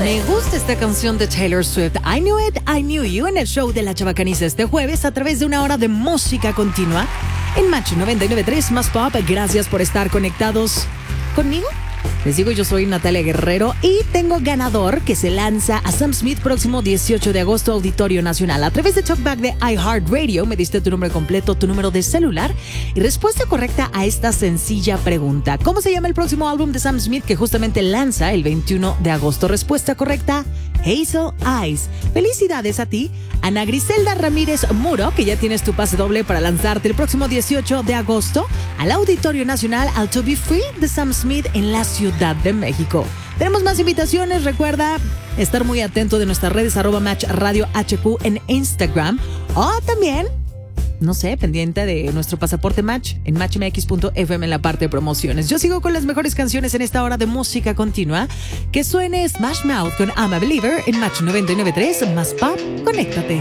Me gusta esta canción de Taylor Swift. I Knew It, I Knew You, en el show de La Chabacaniza este jueves a través de una hora de música continua en Match 99.3 Más Pop. Gracias por estar conectados conmigo. Les digo, yo soy Natalia Guerrero y tengo ganador que se lanza a Sam Smith próximo 18 de agosto, Auditorio Nacional. A través de Talkback de iHeartRadio me diste tu nombre completo, tu número de celular y respuesta correcta a esta sencilla pregunta. ¿Cómo se llama el próximo álbum de Sam Smith que justamente lanza el 21 de agosto? Respuesta correcta, Hazel Eyes. Felicidades a ti, Ana Griselda Ramírez Muro, que ya tienes tu pase doble para lanzarte el próximo 18 de agosto al Auditorio Nacional al To Be Free de Sam Smith en la Ciudad de México. Tenemos más invitaciones. Recuerda estar muy atento de nuestras redes @Match Radio HQ en Instagram o también, no sé, pendiente de nuestro pasaporte Match en matchmx.fm en la parte de promociones. Yo sigo con las mejores canciones en esta hora de música continua. Que suene Smash Mouth con I'm a Believer en Match 99.3 Más Pop. Conéctate.